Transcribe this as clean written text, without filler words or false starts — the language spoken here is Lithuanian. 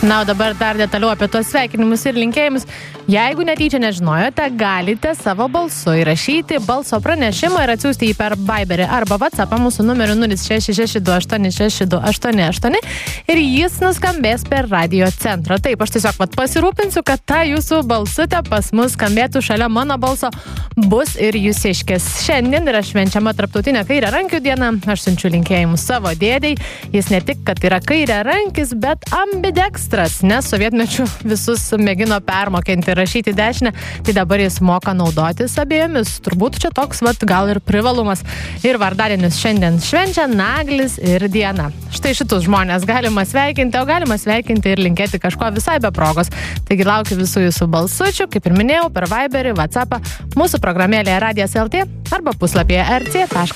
Na, o dabar dar detaliau apie tuos sveikinimus ir linkėjimus. Jeigu netyčia nežinojote, galite savo balsu įrašyti balso pranešimą ir atsiųsti jį per Viberį arba WhatsAppą mūsų numeriu 0662866288 ir jis nuskambės per radio centrą. Taip, aš tiesiog pasirūpinsiu, kad ta jūsų balsutė pas mus skambėtų šalia mano balso, bus ir jūsiškės. Šiandien yra švenčiama tarptautinė kairiarankių diena. Aš siunčiu linkėjimus savo dėdei. Jis ne tik, kad yra kairiarankis, bet ambidextras, nes sovietmečiu visus mėgino permokinti rašyti dešinę, tai dabar jis moka naudotis abiejomis. Turbūt čia toks gal ir privalumas. Ir vardadienius šiandien švenčia Naglis ir Diena. Štai šitus žmonės galima sveikinti, o galima sveikinti ir linkėti kažko visai be progos. Taigi laukiu visų jūsų balsučių, kaip ir minėjau, per Viberį, WhatsAppą, mūsų programėlėje Radijas LT arba puslapyje rc.lt.